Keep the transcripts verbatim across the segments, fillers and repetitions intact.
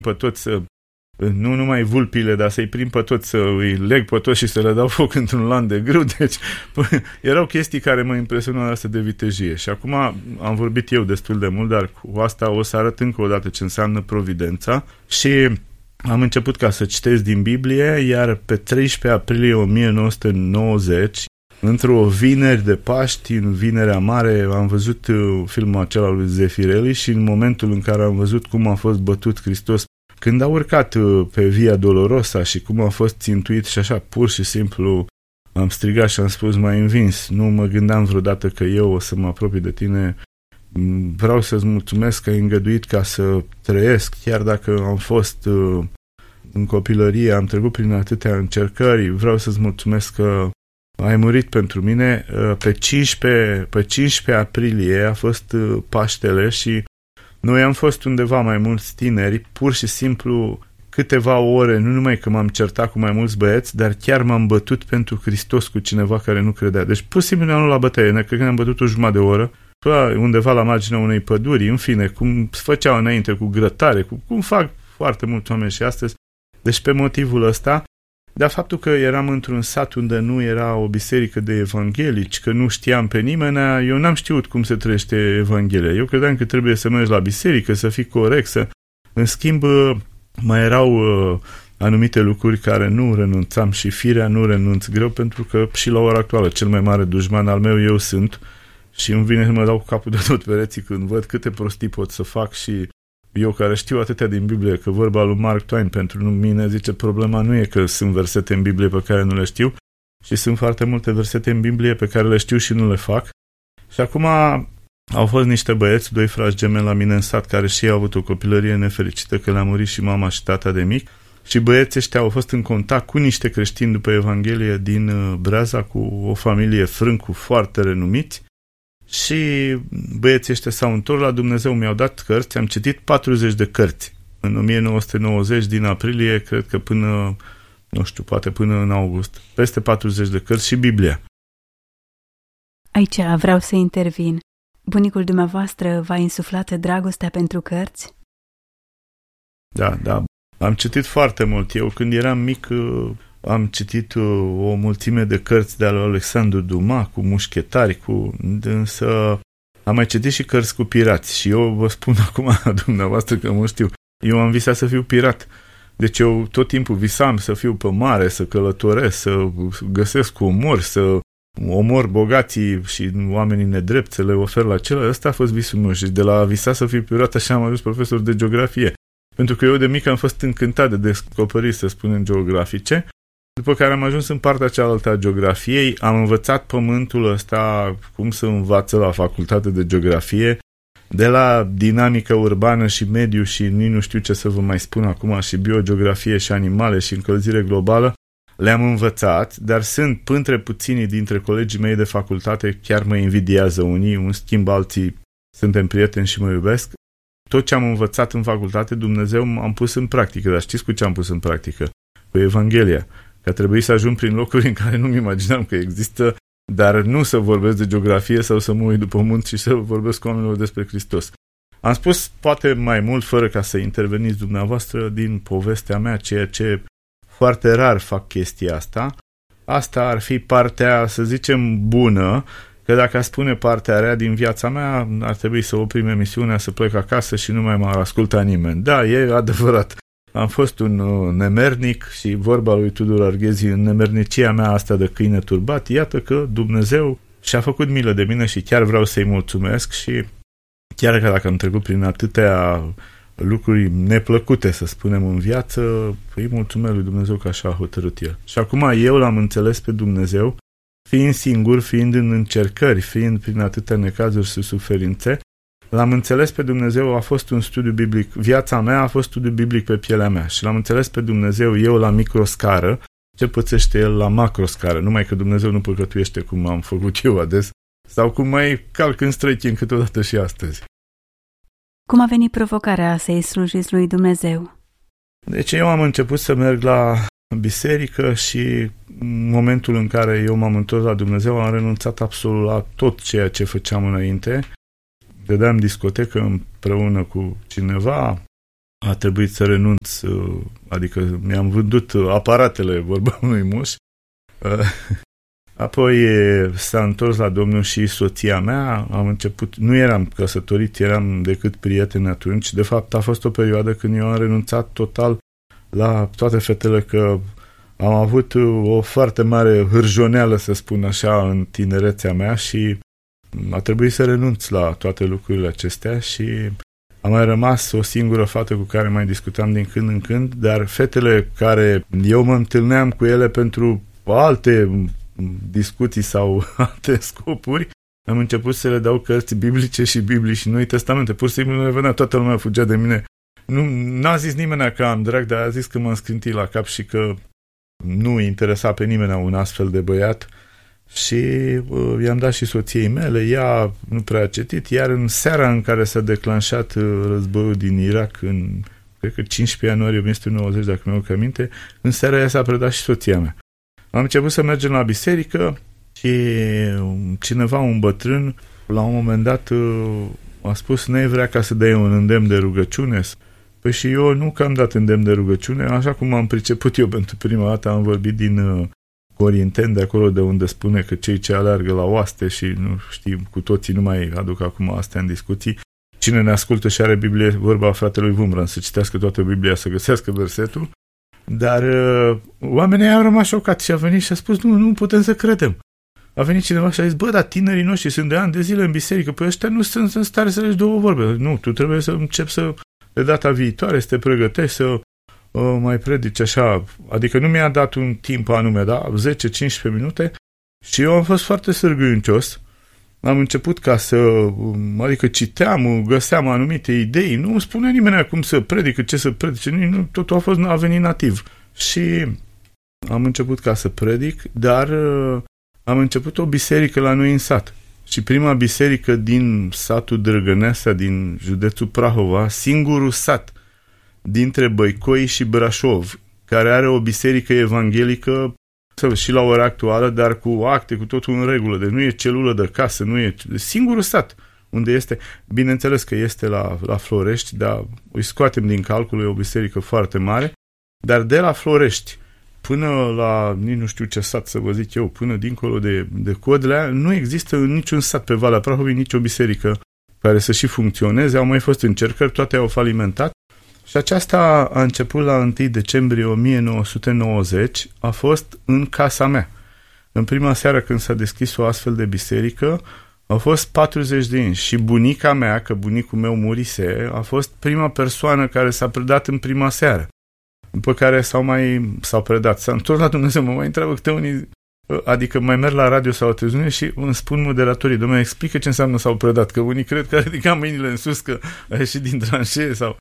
pe toți, să, nu numai vulpile, dar să-i prind pe toți, să îi leg pe toți și să le dau foc într-un lan de grâu. Deci erau chestii care mă impresionau asta de vitejie. Și acum am vorbit eu destul de mult, dar cu asta o să arăt încă o dată ce înseamnă providența. Și am început ca să citesc din Biblie, iar pe treisprezece aprilie o mie nouă sute nouăzeci, într-o vineri de Paști, în Vinerea Mare, am văzut filmul acela lui Zeffirelli și în momentul în care am văzut cum a fost bătut Hristos când a urcat pe Via Dolorosa și cum a fost țintuit și așa, pur și simplu am strigat și am spus: m-ai învins, nu mă gândeam vreodată că eu o să mă apropii de tine, vreau să-ți mulțumesc că ai îngăduit ca să trăiesc, chiar dacă am fost în copilărie, am trecut prin atâtea încercări, vreau să-ți mulțumesc că ai murit pentru mine. Pe cincisprezece, pe cincisprezece aprilie a fost Paștele și noi am fost undeva mai mulți tineri, pur și simplu câteva ore, nu numai că m-am certat cu mai mulți băieți, dar chiar m-am bătut pentru Hristos cu cineva care nu credea. Deci pur și simplu ne-am luat la bătaie, cred că ne-am bătut o jumătate de oră, undeva la marginea unei păduri, în fine, cum făceau înainte cu grătare, cu, cum fac foarte mulți oameni și astăzi. Deci pe motivul ăsta, dar faptul că eram într-un sat unde nu era o biserică de evanghelici, că nu știam pe nimeni, eu n-am știut cum se trăiește Evanghelia. Eu credeam că trebuie să mergi la biserică, să fii corect, să... În schimb, mai erau uh, anumite lucruri care nu renunțam și firea nu renunț greu, pentru că și la ora actuală cel mai mare dușman al meu eu sunt și îmi vine să mă dau cu capul de tot pereții când văd câte prostii pot să fac și eu care știu atâtea din Biblie, că vorba lui Mark Twain pentru mine zice, problema nu e că sunt versete în Biblie pe care nu le știu și sunt foarte multe versete în Biblie pe care le știu și nu le fac. Și acum au fost niște băieți, doi frați gemeni la mine în sat, care și ei au avut o copilărie nefericită, că le-a murit și mama și tata de mic, și băieții ăștia au fost în contact cu niște creștini după Evanghelie din Breaza, cu o familie Frâncu foarte renumiți. Și băieții ăștia s-au întors la Dumnezeu, mi-au dat cărți, am citit patruzeci de cărți în o mie nouă sute nouăzeci, din aprilie, cred că până, nu știu, poate până în august, peste patruzeci de cărți și Biblia. Aici vreau să intervin. Bunicul dumneavoastră v-a insuflat dragostea pentru cărți? Da, da. Am citit foarte mult. Eu când eram mic am citit o mulțime de cărți de ale Alexandru Dumas, cu mușchetari, cu... însă am mai citit și cărți cu pirați și eu vă spun acum dumneavoastră că mă știu. Eu am visat să fiu pirat. Deci eu tot timpul visam să fiu pe mare, să călătoresc, să găsesc omor, să omor bogații și oamenii nedrepți, să le ofer la celălalt. Ăsta a fost visul meu și de la a visa să fiu pirat așa am ajuns profesor de geografie. Pentru că eu de mic am fost încântat de descoperiri, să spunem, geografice, după care am ajuns în partea cealaltă a geografiei, am învățat pământul ăsta, cum să învață la facultate de geografie, de la dinamică urbană și mediu și nu știu ce să vă mai spun acum, și biogeografie și animale și încălzire globală, le-am învățat, dar sunt printre puținii dintre colegii mei de facultate, chiar mă invidiază unii, în schimb alții suntem prieteni și mă iubesc. Tot ce am învățat în facultate, Dumnezeu am pus în practică, dar știți cu ce am pus în practică? Cu Evanghelia. Că a trebuit să ajung prin locuri în care nu-mi imaginam că există, dar nu să vorbesc de geografie sau să mă uit după munți și să vorbesc cu oamenilor despre Hristos. Am spus poate mai mult, fără ca să interveniți dumneavoastră, din povestea mea, ceea ce foarte rar fac chestia asta. Asta ar fi partea, să zicem, bună, că dacă a spune partea rea din viața mea, ar trebui să oprim emisiunea, să plec acasă și nu mai m-ar asculta nimeni. Da, e adevărat. Am fost un uh, nemernic și vorba lui Tudor Arghezi, în nemernicia mea asta de câine turbat, iată că Dumnezeu și-a făcut milă de mine și chiar vreau să-i mulțumesc și chiar că dacă am trecut prin atâtea lucruri neplăcute, să spunem, în viață, îi mulțumesc lui Dumnezeu că așa a hotărât El. Și acum eu l-am înțeles pe Dumnezeu, fiind singur, fiind în încercări, fiind prin atâtea necazuri și suferințe, l-am înțeles pe Dumnezeu, a fost un studiu biblic, viața mea a fost studiu biblic pe pielea mea și l-am înțeles pe Dumnezeu eu la microscară, ce pățește El la macroscară, numai că Dumnezeu nu păcătuiește cum am făcut eu ades, sau cum mai calc în străchini câteodată și astăzi. Cum a venit provocarea să-i slujiți lui Dumnezeu? Deci eu am început să merg la biserică și în momentul în care eu m-am întors la Dumnezeu am renunțat absolut la tot ceea ce făceam înainte. Dădeam discotecă împreună cu cineva, a trebuit să renunț, adică mi-am vândut aparatele, vorba unui muș. Apoi s-a întors la Domnul și soția mea, am început, nu eram căsătorit, eram decât prieteni atunci. De fapt, a fost o perioadă când eu am renunțat total la toate fetele, că am avut o foarte mare hârjoneală, să spun așa, în tinerețea mea și a trebuit să renunț la toate lucrurile acestea și a mai rămas o singură fată cu care mai discutam din când în când, dar fetele care eu mă întâlneam cu ele pentru alte discuții sau alte scopuri, am început să le dau cărți biblice și Biblii și Noi Testamente. Pur și simplu nu le venea, toată lumea fugea de mine. Nu, n-a zis nimeni că am drag, dar a zis că m-am scântit la cap și că nu interesa pe nimeni un astfel de băiat. Și uh, i-am dat și soției mele, ea nu prea a citit, iar în seara în care s-a declanșat uh, războiul din Irak, în, cred că cincisprezece ianuarie o mie nouă sute nouăzeci, dacă mi-au aminte, în seara aia s-a predat și soția mea. Am început să mergem la biserică și cineva, un bătrân, la un moment dat uh, a spus: n-ai vrea ca să dai un îndemn de rugăciune? Păi și eu nu că am dat îndemn de rugăciune, așa cum am priceput eu pentru prima dată, am vorbit din uh, Corinteni, de acolo de unde spune că cei ce aleargă la oaste și nu știm, cu toții nu mai aduc acum astea în discuții. Cine ne ascultă și are Biblie, vorba fratelui Vumran, să citească toată Biblia, să găsească versetul. Dar uh, oamenii au rămas șocați și a venit și a spus: nu, nu putem să credem. A venit cineva și a zis: bă, dar tinerii noștri sunt de ani de zile în biserică, păi ăștia nu sunt în stare să le două vorbe. Nu, tu trebuie să începi să, de data viitoare, să te pregătești să uh, mai predici așa. Adică nu mi-a dat un timp anume, da? zece cincisprezece minute și eu am fost foarte sârgâincios. Am început ca să, adică citeam, găseam anumite idei, nu îmi spunea nimeni cum să predică, ce să predice, nu, totul a fost, a venit nativ. Și am început ca să predic, dar am început o biserică la noi în sat. Și prima biserică din satul Drăgăneasa, din județul Prahova, singurul sat dintre Băicoi și Brașov, care are o biserică evanghelică și la ora actuală, dar cu acte, cu totul în regulă. Deci nu e celulă de casă, nu e singurul sat unde este. Bineînțeles că este la, la Florești, dar îi scoatem din calcul, e o biserică foarte mare, dar de la Florești până la, nici nu știu ce sat să vă zic eu, până dincolo de, de Codlea, nu există niciun sat pe Valea Prahovei, nicio biserică care să și funcționeze. Au mai fost încercări, toate au falimentat. Și aceasta a început la întâi decembrie o mie nouă sute nouăzeci, a fost în casa mea. În prima seară când s-a deschis o astfel de biserică, au fost patruzeci de ani și bunica mea, că bunicul meu murise, a fost prima persoană care s-a predat în prima seară. După care s-au mai s-au predat. S-a întors la Dumnezeu, mă mai întreabă câte unii, adică mai merg la radio sau la televiziune și îmi spun moderatorii: Doamne, explică ce înseamnă s-au predat, că unii cred că ridicam mâinile în sus, că a ieșit din tranșee sau...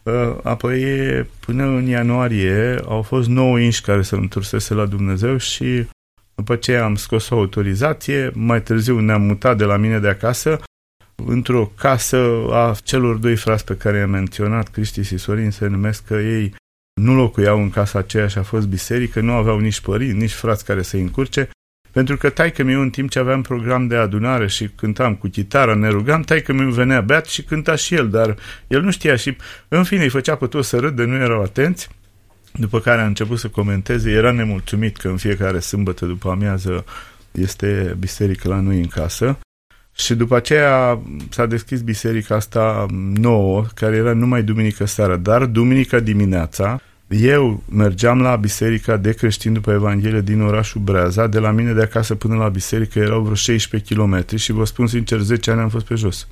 Apoi, până în ianuarie, au fost nouă inși care se întorsese la Dumnezeu și după ce am scos o autorizație, mai târziu ne-am mutat de la mine de acasă într-o casă a celor doi frați pe care i-am menționat, Cristi și Sorin, se numesc, că ei nu locuiau în casa aceea și a fost biserică, nu aveau nici părinți, nici frați care să-i încurce, pentru că taică-miu, în timp ce aveam program de adunare și cântam cu chitară, ne rugam, taică-miu venea beat și cânta și el, dar el nu știa și, în fine, îi făcea pe toți să râdă, nu erau atenți. După care a început să comenteze, era nemulțumit că în fiecare sâmbătă după amiază este biserică la noi în casă. Și după aceea s-a deschis biserica asta nouă, care era numai duminică seara, dar duminica dimineața eu mergeam la biserica de creștini după Evanghelie din orașul Breaza. De la mine de acasă până la biserică erau vreo șaisprezece kilometri și vă spun sincer, zece ani am fost pe jos.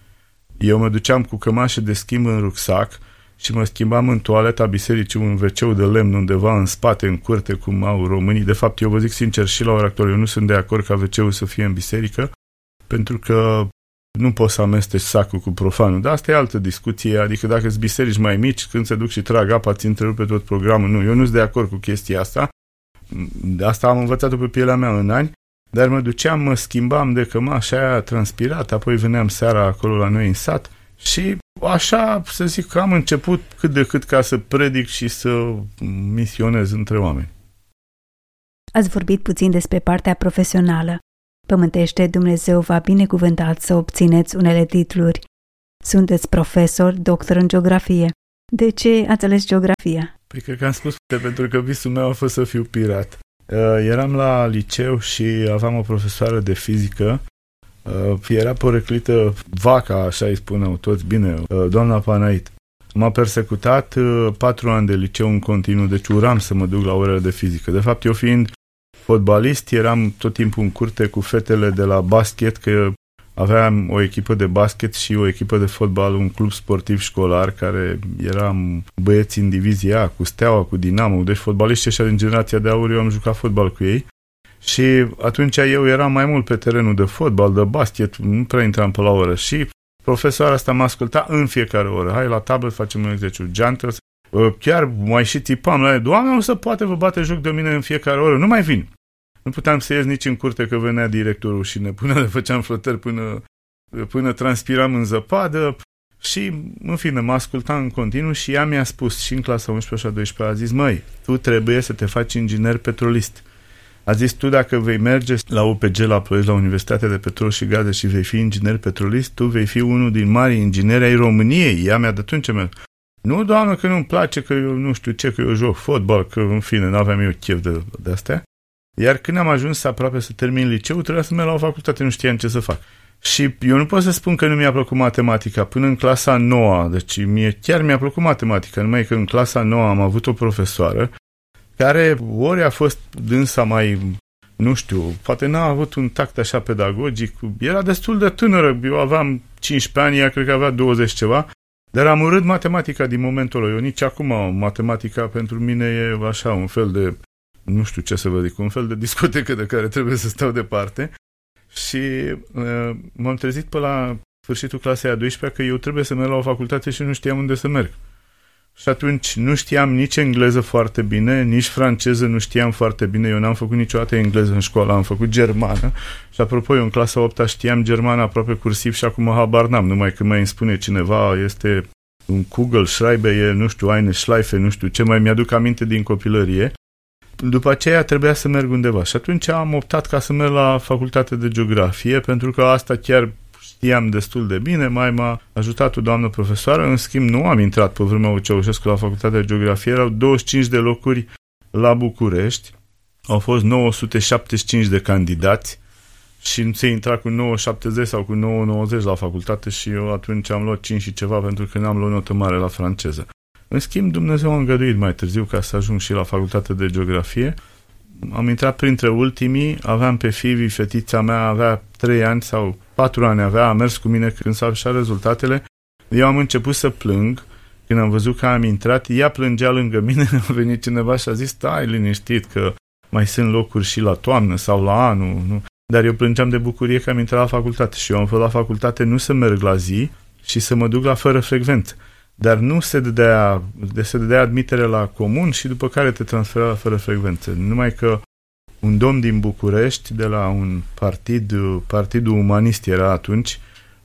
Eu mă duceam cu cămașă de schimb în rucsac și mă schimbam în toaleta bisericii, un ve ce de lemn undeva în spate, în curte, cum au românii. De fapt, eu vă zic sincer, și la ora actuală eu nu sunt de acord ca ve ce-ul să fie în biserică, pentru că nu poți să amesteci sacul cu profanul. Dar asta e altă discuție, adică dacă sunt biserici mai mici, când se duc și trag apa, ți întrerupe tot programul. Nu, eu nu sunt de acord cu chestia asta. De asta am învățat-o pe pielea mea în ani, dar mă duceam, mă schimbam de cămașa aia transpirat, apoi veneam seara acolo la noi în sat și așa, să zic, că am început cât de cât ca să predic și să misionez între oameni. Ați vorbit puțin despre partea profesională. Pământește, Dumnezeu v-a binecuvântat să obțineți unele titluri. Sunteți profesor, doctor în geografie. De ce ați ales geografia? Păi cred că am spus, pentru că visul meu a fost să fiu pirat. Eram la liceu și aveam o profesoară de fizică. Era poreclită vaca, așa îi spuneau toți, bine, doamna Panait. M-a persecutat patru ani de liceu în continuu, deci uram să mă duc la orele de fizică. De fapt, eu fiind fotbalist, eram tot timpul în curte cu fetele de la basket, că aveam o echipă de basket și o echipă de fotbal, un club sportiv școlar, care eram băieți în divizia A, cu Steaua, cu Dinamo, deci fotbaliști ăștia din generația de aur, eu am jucat fotbal cu ei. Și atunci eu eram mai mult pe terenul de fotbal, de basket, nu prea intram pe la oră. Și profesoara asta mă asculta în fiecare oră. Hai la tablă, facem un exercițiu. Geantă, chiar mai și tipam la ea. Doamne, nu se poate, vă bate joc de mine în fiecare oră. Nu mai vin. Nu puteam să ies nici în curte, că venea directorul și ne punea, făceam flotări până, până transpiram în zăpadă. Și, în fine, mă asculta în continuu și ea mi-a spus, și în clasa unsprezece și a douăsprezecea, a zis, măi, tu trebuie să te faci inginer petrolist. A zis, tu dacă vei merge la U P G la Ploiești, la Universitatea de Petrol și Gaze și vei fi inginer petrolist, tu vei fi unul din marii ingineri ai României. Ea mi-a dat atunci mea. Nu, doamnă, că nu-mi place, că eu nu știu ce, că eu joc fotbal, că în fine, n-aveam eu chef de, de astea. Iar când am ajuns aproape să termin liceul, trebuia să merg la o facultate, nu știam ce să fac. Și eu nu pot să spun că nu mi-a plăcut matematica până în clasa a noua, deci mie chiar mi-a plăcut matematica, numai că în clasa a noua am avut o profesoară care ori a fost dânsa mai, nu știu, poate n-a avut un tact așa pedagogic, era destul de tânără, eu aveam cincisprezece ani, ea cred că avea douăzeci ceva, dar am urât matematica din momentul ăla. Eu nici acum matematica pentru mine e așa un fel de, nu știu ce să vă zic, un fel de discotecă de care trebuie să stau departe și uh, m-am trezit pe la sfârșitul clasei a douăsprezecea că eu trebuie să merg la o facultate și nu știam unde să merg. Și atunci nu știam nici engleză foarte bine, nici franceză nu știam foarte bine. Eu n-am făcut niciodată engleză în școală, am făcut germană. Și apropo, eu în clasa a opta știam germană aproape cursiv și acum habar n-am. Numai când mai îmi spune cineva, este un Kugel, Schreiber, e, nu știu, Eine Schleife, nu știu ce, mai mi-aduc aminte din copilărie. După aceea trebuia să merg undeva. Și atunci am optat ca să merg la facultate de geografie, pentru că asta chiar știam destul de bine, mai m-a ajutat o doamnă profesoară, în schimb nu am intrat pe vremea lui Ceaușescu la facultatea de geografie, erau douăzeci și cinci de locuri la București, au fost nouă sute șaptezeci și cinci de candidați și nu se intra cu nouă sute șaptezeci sau cu nouă sute nouăzeci la facultate și eu atunci am luat cinci și ceva pentru că n-am luat notă mare la franceză. În schimb, Dumnezeu a îngăduit mai târziu ca să ajung și la facultatea de geografie. Am intrat printre ultimii, aveam pe Fivi, fetița mea avea trei ani sau patru ani avea, a mers cu mine când s-au așa rezultatele. Eu am început să plâng când am văzut că am intrat, ea plângea lângă mine, a venit cineva și a zis, stai liniștit că mai sunt locuri și la toamnă sau la anul, nu? Dar eu plângeam de bucurie că am intrat la facultate și eu am fost la facultate nu să merg la zi și să mă duc la fără frecvență. Dar nu se dădea, se dădea admitere la comun și după care te transfera la fără frecvență. Numai că un domn din București, de la un partid, Partidul Umanist era atunci,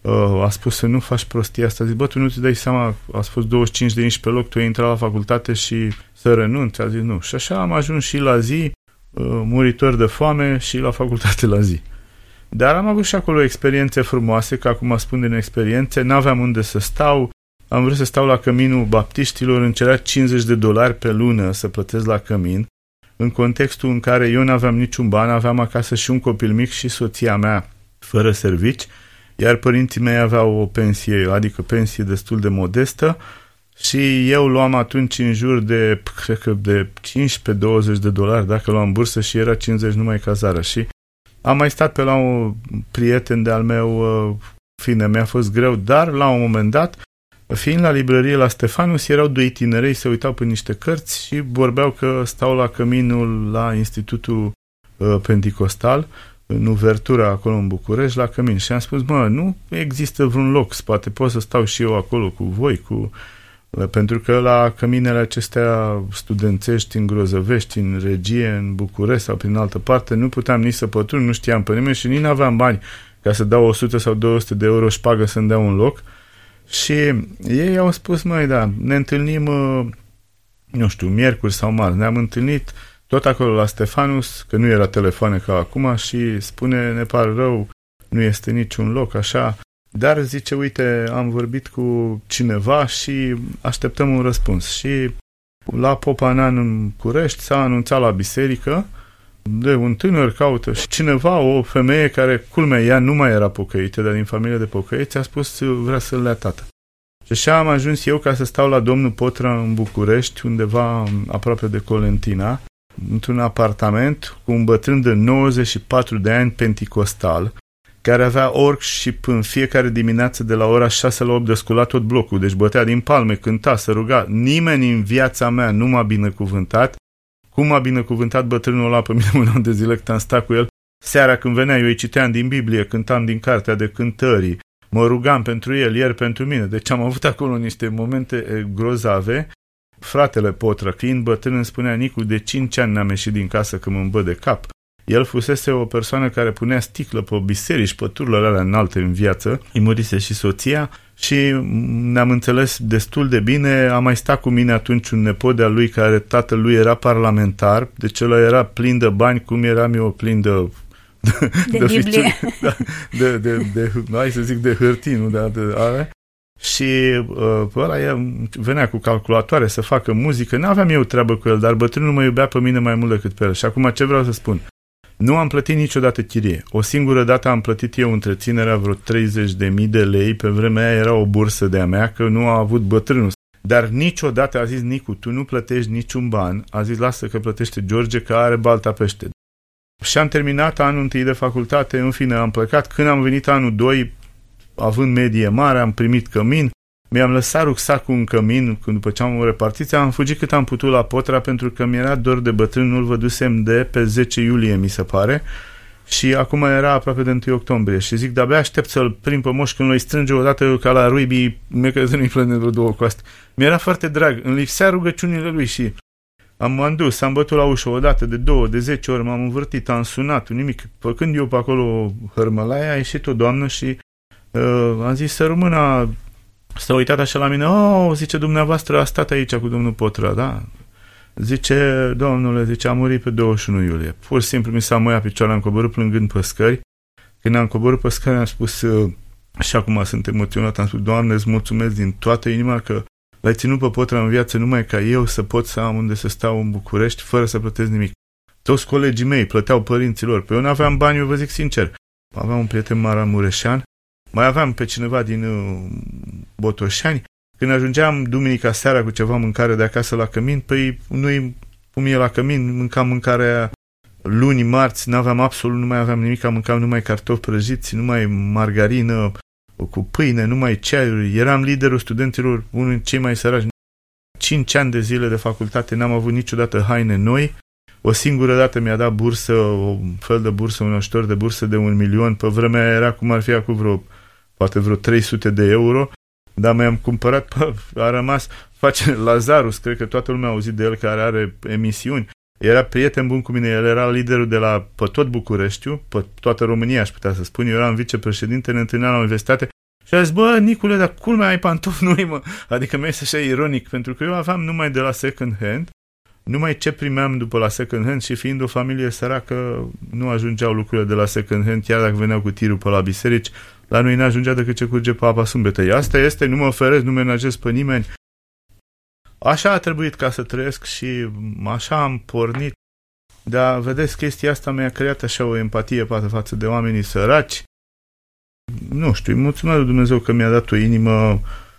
a spus să nu faci prostia asta. Zic, bă, tu nu ți dai seama, a spus douăzeci și cinci de inși pe loc, tu ai intrat la facultate și să renunți. A zis nu. Și așa am ajuns și la zi, muritor de foame, și la facultate la zi. Dar am avut și acolo experiențe frumoase, că acum spun din experiențe, n-aveam unde să stau, am vrut să stau la căminul baptiștilor, îmi cerea cincizeci de dolari pe lună să plătesc la cămin, în contextul în care eu n-aveam niciun ban, aveam acasă și un copil mic și soția mea fără servici, iar părinții mei aveau o pensie, adică pensie destul de modestă și eu luam atunci în jur de, cred că de cincisprezece douăzeci de dolari dacă luam bursă și era cincizeci numai cazarea. Și am mai stat pe la un prieten de-al meu, fine, mi-a fost greu, dar la un moment dat, fiind la librărie la Stefanus, erau doi tinerei, se uitau pe niște cărți și vorbeau că stau la căminul la Institutul uh, Penticostal, în uvertura acolo în București, la cămin. Și am spus, mă, nu există vreun loc, poate pot să stau și eu acolo cu voi, cu... pentru că la căminele acestea studențești, în Grozăvești, în Regie, în București sau prin altă parte, nu puteam nici să pătrund, nu știam pe nimeni și nici n-aveam bani ca să dau o sută sau două sute de euro șpagă să-mi dea un loc. Și ei au spus, măi, da, ne întâlnim, nu știu, miercuri sau marți, ne-am întâlnit tot acolo la Stefanus, că nu era telefoane ca acum, și spune, ne pare rău, nu este niciun loc, așa, Dar zice, uite, am vorbit cu cineva și așteptăm un răspuns. Și la Popanan în Curești s-a anunțat la biserică de un tânăr caută și cineva, o femeie care, culmea, ea nu mai era pocăită, dar din familie de pocăiți, a spus vrea să-l lea tată. Și așa am ajuns eu ca să stau la domnul Potra în București, undeva aproape de Colentina, într-un apartament cu un bătrân de nouăzeci și patru de ani penticostal, care avea orc și în fiecare dimineață de la ora șase la opt descula tot blocul, deci bătea din palme, cânta, se ruga. Nimeni în viața mea nu m-a binecuvântat. Cum m-a binecuvântat bătrânul ăla pe mine un an de zile cât am stat cu el? Seara când venea, eu îi citeam din Biblie, cântam din cartea de cântării, mă rugam pentru el, ieri pentru mine. Deci am avut acolo niște momente grozave. Fratele Potră, fiind bătrân, îmi spunea, Nicu, de cinci ani n-am ieșit din casă că mă îmbă de cap. El fusese o persoană care punea sticlă pe biserici, pe tururile alea înalte în viață. Îi murise și soția și ne-am înțeles destul de bine. A mai stat cu mine atunci un nepot de-a lui care tatăl lui era parlamentar, deci ăla era plin de bani, cum eram eu plin de... De, de, de Biblie. Da, de, de, de, de, hai să zic de hârtii, nu de, de ale. Și uh, ăla venea cu calculatoare să facă muzică. N-aveam eu treabă cu el, dar bătrânul mă iubea pe mine mai mult decât pe el. Și acum ce vreau să spun? Nu am plătit niciodată chirie. O singură dată am plătit eu întreținerea vreo treizeci de mii de lei. Pe vremea aia era o bursă de-a mea, că nu a avut bătrânul. Dar niciodată a zis, Nicu, tu nu plătești niciun ban. A zis, lasă că plătește George, că are balta pește. Și am terminat anul întâi de facultate, în fine am plecat. Când am venit anul doi, având medie mare, am primit cămin. Mi-am lăsat rucsacul în cămin, când după ce am o repartiție, am fugit cât am putut la Potra, pentru că mi-era dor de bătrân, nu-l vădusem de pe zece iulie, mi se pare, și acum era aproape de întâi octombrie. Și zic, de-abia aștept să-l prind pe moș când îi strânge odată ca la Ruibii, mi-e plăne vreo două coaste. Mi-era foarte drag, îmi lipsea rugăciunile lui și am m-am dus, am bătut la ușă odată, de două, de zece ori, m-am învârtit, am sunat, nimic. Făcând eu pe acolo hărmălaia, a ieșit o doamnă și uh, am zis, să rămână. S-a uitat așa la mine, oh, zice, dumneavoastră a stat aici cu domnul Potra, da? Zice, domnule, zice, a murit pe douăzeci și unu iulie. Pur și simplu mi s-a măiat picioarele, am coborât plângând pe scări. Când am coborât pe scări am spus, și acum sunt emoționat, am spus, Doamne, îți mulțumesc din toată inima că l-ai ținut pe Potra în viață numai ca eu să pot să am unde să stau în București fără să plătesc nimic. Toți colegii mei plăteau părinților, pe eu n-aveam bani, eu vă zic sincer. Aveam un prieten maramureșean, mai aveam pe cineva din uh, Botoșani. Când ajungeam duminica seara cu ceva mâncare de acasă la cămin, păi noi, cum e la cămin, mâncam mâncarea luni, marți, n-aveam absolut, nu mai aveam nimic, mâncam numai cartofi prăjiți, numai margarină cu pâine, numai ceaiuri. Eram liderul studenților, unul dintre cei mai săraci. Cinci ani de zile de facultate n-am avut niciodată haine noi. O singură dată mi-a dat bursă, o fel de bursă, un ajutor de bursă de un milion. Pe vremea era cum ar fi acum vreo, poate vreo trei sute de euro. Dar mi-am cumpărat, pă, a rămas, face Lazarus, cred că toată lumea a auzit de el, care are emisiuni. Era prieten bun cu mine, el era liderul de la, pe tot Bucureștiu, pe toată România, aș putea să spun. Eu eram vicepreședinte, ne întâlneam la universitate și a zis, bă, Nicule, dar culmea ai pantofi noi, mă. Adică mi-a așa ironic, pentru că eu aveam numai de la second hand, numai ce primeam după la second hand și fiind o familie săracă, nu ajungeau lucrurile de la second hand, chiar dacă veneau cu tirul pe la biserici, la noi n-ajungea decât ce curge pe apa sâmbetei. Asta este, nu mă oferesc, nu menajez pe nimeni. Așa a trebuit ca să trăiesc și așa am pornit. Dar, vedeți, chestia asta mi-a creat așa o empatie față de oamenii săraci. Nu știu, îi mulțumesc lui Dumnezeu că mi-a dat o inimă,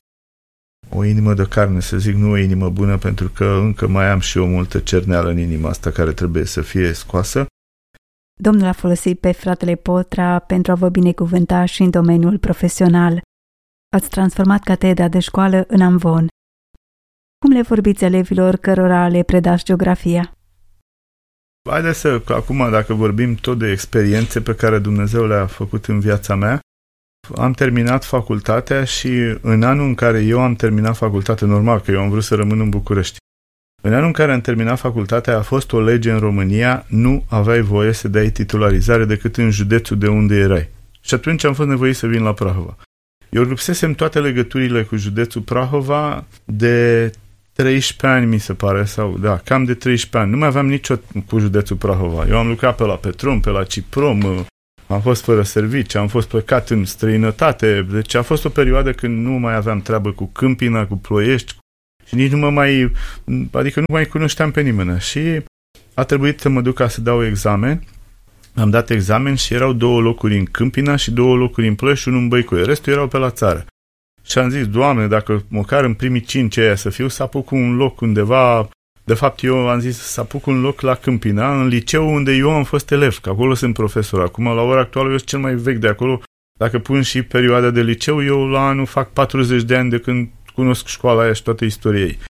o inimă de carne, să zic, nu o inimă bună, pentru că încă mai am și eu multă cerneală în inima asta care trebuie să fie scoasă. Domnul a folosit pe fratele Potra pentru a vă binecuvânta și în domeniul profesional. Ați transformat catedra de școală în amvon. Cum le vorbiți elevilor cărora le predați geografia? Haideți să, acum, dacă vorbim tot de experiențe pe care Dumnezeu le-a făcut în viața mea, am terminat facultatea și în anul în care eu am terminat facultatea, normal că eu am vrut să rămân în București, în anul în care am terminat facultatea a fost o lege în România, nu aveai voie să dai titularizare decât în județul de unde erai. Și atunci am fost nevoit să vin la Prahova. Eu rupsesem toate legăturile cu județul Prahova de treisprezece ani, mi se pare, sau da, cam de treisprezece ani. Nu mai aveam nicio cu județul Prahova. Eu am lucrat pe la Petrom, pe la Ciprom, am fost fără servici, am fost plecat în străinătate, deci a fost o perioadă când nu mai aveam treabă cu Câmpina, cu Ploiești și nici nu mă mai, adică nu mai cunoșteam pe nimeni și a trebuit să mă duc ca să dau examen. Am dat examen și erau două locuri în Câmpina și două locuri în Ploiești și unul în Băicoi, restul erau pe la țară. Și am zis, Doamne, dacă măcar în primii cinci aia să fiu, să apuc un loc undeva. De fapt, eu am zis să apuc un loc la Câmpina, în liceu unde eu am fost elev, că acolo sunt profesor. Acum, la ora actuală, eu sunt cel mai vechi de acolo. Dacă pun și perioada de liceu, eu la anul fac patruzeci de ani de când cunosc școala aia și toată istoria ei.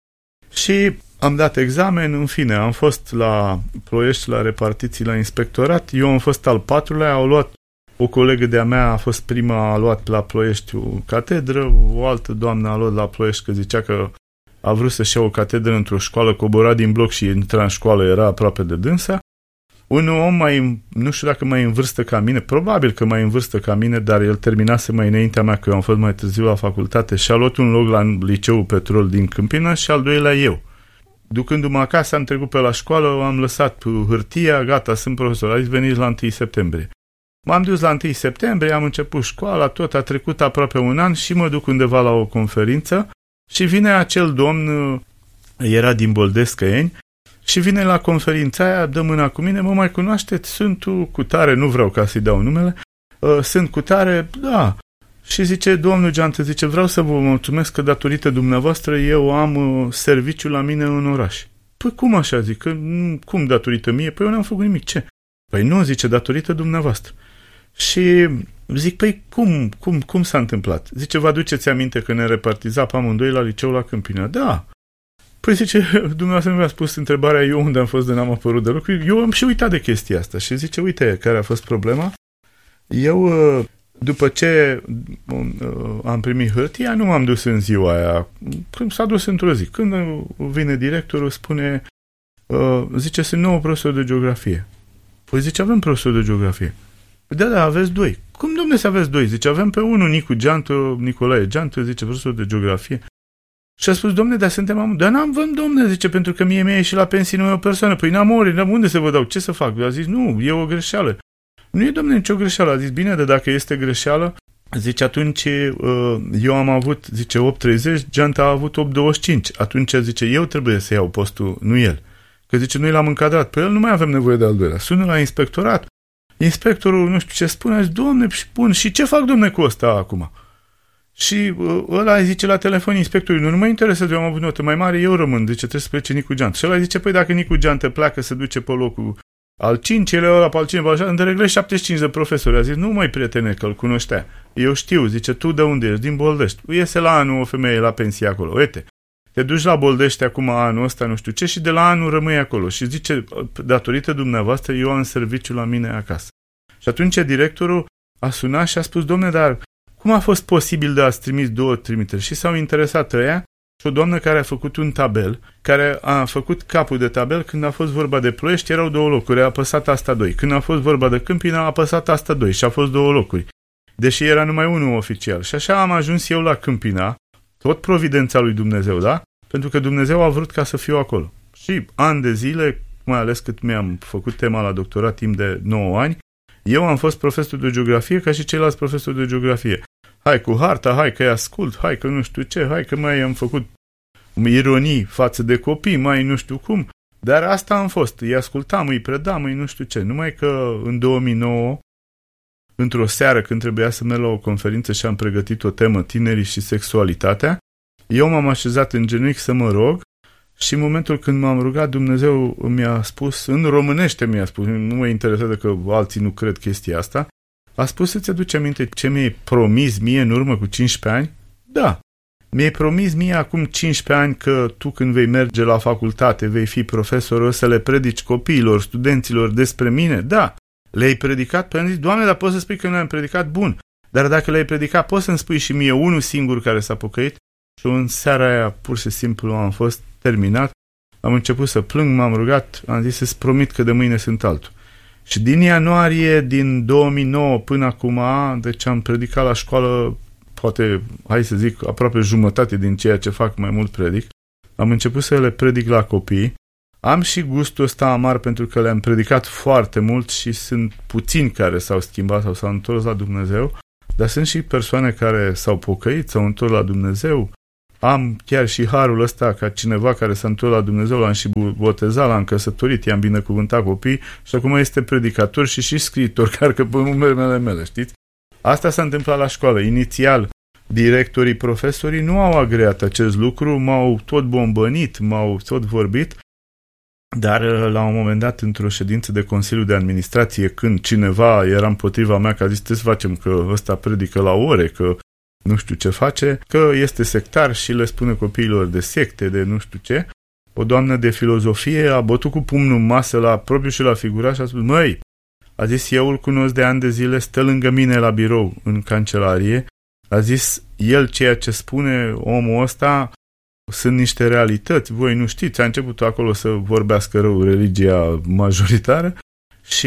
Și am dat examen, în fine, am fost la Ploiești, la repartiții, la inspectorat. Eu am fost al patrulea, au luat o colegă de-a mea, a fost prima, a luat la Ploiești o catedră, o altă doamnă a luat la Ploiești că zicea că a vrut să-și ia o catedră într-o școală, cobora din bloc și intra în școală, era aproape de dânsa. Un om mai, nu știu dacă mai în vârstă ca mine, probabil că mai în vârstă ca mine, dar el terminase mai înaintea mea, că eu am fost mai târziu la facultate și a luat un loc la Liceul Petrol din Câmpina și al doilea eu. Ducându-mă acasă, am trecut pe la școală, am lăsat hârtia, gata, sunt profesor, a zis veniți la întâi septembrie. M-am dus la întâi septembrie, am început școala, tot a trecut aproape un an și mă duc undeva la o conferință și vine acel domn, era din Boldescăieni, și vine la conferința aia, dă mâna cu mine, mă mai cunoașteți? Sunt tu cu tare, nu vreau ca să-i dau numele, uh, sunt cu tare, da. Și zice, domnul Geantă, zice, vreau să vă mulțumesc că datorită dumneavoastră eu am uh, serviciu la mine în oraș. Păi cum așa, zic, că, cum datorită mie? Păi eu n-am făcut nimic, ce? Păi nu, zice, datorită dumneavoastră. Și zic, păi cum, cum, cum s-a întâmplat? Zice, vă aduceți aminte că ne repartiza pe amândoi la liceu la Câmpina? Da. Păi zice, dumneavoastră mi-a spus întrebarea eu unde am fost de n-am apărut de lucruri. Eu am și uitat de chestia asta. Și zice, uite, care a fost problema? Eu, după ce am primit hârtia, nu m-am dus în ziua aia. Când s-a dus într-o zi. Când vine directorul, spune, zice, sunt nouă profesor de geografie. Păi zice, avem profesor de geografie. Da, da, aveți doi. Cum, domne, să aveți doi? Zice, avem pe unul, Nicu Geantă, Nicolae Geantă, zice, profesor de geografie. Și a spus, domne, dar suntem am... Dar n-am vând, domne, zice, pentru că mie mi-a ieșit la pensie numai o persoană. Păi n-am ori, n-am unde să vă dau, ce să fac? A zis, nu, e o greșeală. Nu e, domne, nicio greșeală. A zis, bine, dar dacă este greșeală, zice, atunci eu am avut, zice, opt treizeci, Geanta a avut opt douăzeci și cinci. Atunci, zice, eu trebuie să iau postul, nu el. Că, zice, noi l-am încadrat. Pe el nu mai avem nevoie de al doilea. Sună la inspectorat. Inspectorul, nu știu ce spune, a zis, domne, bun, și ce fac, domne, cu ăsta acum? Și ăla zice la telefon inspectorului, nu, nu mă interesează, eu am avut notă mai mare, eu rămân, zice, trebuie să plece Nicu Geantă. Și ăla zice, păi dacă Nicu Geantă pleacă, se duce pe locul al cincilea, ăla pe al cincilea, așa, îndereglezi șaptezeci și cinci de profesori. A zis, nu mai prietene, că îl cunoștea. Eu știu, zice, tu de unde ești? Din Boldești. Iese la anul o femeie la pensie acolo. Uite, te duci la Boldești acum anul ăsta, nu știu ce, și de la anul rămâi acolo. Și zice, datorită dumneavoastră, eu am serviciu la mine acasă. Și atunci directorul a sunat și a spus, domne, dar cum a fost posibil de a-ți trimis două trimiteri? Și s-au interesat ăia și o doamnă care a făcut un tabel, care a făcut capul de tabel când a fost vorba de Ploiești, erau două locuri, a apăsat asta doi. Când a fost vorba de Câmpina, a apăsat asta doi și a fost două locuri. Deși era numai unul oficial. Și așa am ajuns eu la Câmpina, tot providența lui Dumnezeu, da? Pentru că Dumnezeu a vrut ca să fiu acolo. Și ani de zile, mai ales cât mi-am făcut tema la doctorat timp de nouă ani, eu am fost profesor de geografie ca și ceilalți profesori de geografie. Hai cu harta, hai că-i ascult, hai că nu știu ce, hai că mai am făcut ironii față de copii, mai nu știu cum. Dar asta am fost, îi ascultam, îi predam, îi nu știu ce. Numai că în două mii nouă, într-o seară când trebuia să merg la o conferință și am pregătit o temă, tinerii și sexualitatea, eu m-am așezat în genunchi să mă rog și în momentul când m-am rugat, Dumnezeu mi-a spus, în românește mi-a spus, nu mă interesează că alții nu cred chestia asta, a spus să-ți aduci aminte ce mi-ai promis mie în urmă cu cincisprezece ani? Da. Mi-ai promis mie acum cincisprezece ani că tu când vei merge la facultate, vei fi profesor, o să le predici copiilor, studenților despre mine? Da. Le-ai predicat? Păi am zis, Doamne, dar poți să spui că nu am predicat? Bun. Dar dacă le-ai predicat, poți să-mi spui și mie unul singur care s-a pocăit? Și în seara aia, pur și simplu, am fost terminat. Am început să plâng, m-am rugat, am zis să-ți promit că de mâine sunt altul. Și din ianuarie, din două mii nouă până acum, deci am predicat la școală, poate, hai să zic, aproape jumătate din ceea ce fac, mai mult predic. Am început să le predic la copii, Am și gustul ăsta amar pentru că le-am predicat foarte mult și sunt puțini care s-au schimbat sau s-au întors la Dumnezeu, dar sunt și persoane care s-au pocăit, s-au întors la Dumnezeu. Am chiar și harul ăsta ca cineva care s-a întors la Dumnezeu, l-am și botezat, l-am căsătorit, i-am binecuvântat copii și acum este predicator și și scriitor, care pe numele mele, știți? Asta s-a întâmplat la școală. Inițial, directorii, profesorii nu au agreat acest lucru, m-au tot bombănit, m-au tot vorbit, dar la un moment dat, într-o ședință de Consiliu de Administrație, când cineva era împotriva mea, că a zis, trebuie să facem că ăsta predică la ore, că nu știu ce face, că este sectar și le spune copiilor de secte, de nu știu ce, o doamnă de filozofie a bătut cu pumnul în masă la propriu și la figurat și a spus, măi, a zis, eu îl cunosc de ani de zile, stă lângă mine la birou, în cancelarie, a zis, el ceea ce spune omul ăsta sunt niște realități, voi nu știți, a început acolo să vorbească rău religia majoritară și